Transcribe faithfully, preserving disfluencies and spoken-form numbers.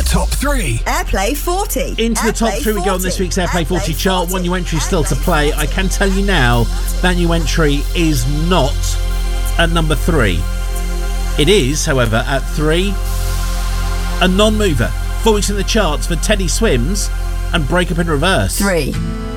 top three. Airplay forty. Into the top three we go on this week's Airplay forty chart. One new entry still to play. I can tell you now that new entry is not at number three. It is, however, at three, a non-mover. Four weeks in the charts for Teddy Swims and Break Up in Reverse. Three.